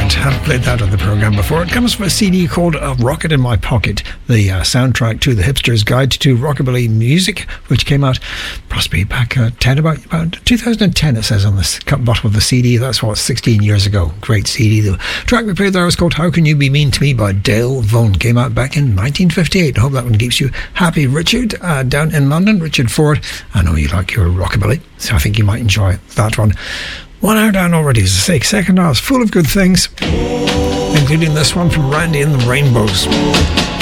Band. Haven't played that on the programme before. It comes from a CD called Rocket in My Pocket, the soundtrack to The Hipster's Guide to Rockabilly Music, which came out possibly back about 2010, it says on the bottom of the CD. That's 16 years ago. Great CD. The track we played there was called How Can You Be Mean to Me by Dale Vaughan. Came out back in 1958. I hope that one keeps you happy. Richard, down in London, Richard Ford. I know you like your rockabilly, so I think you might enjoy that one. 1 hour down already, as I say. Second hour is full of good things, including this one from Randy and the Rainbows.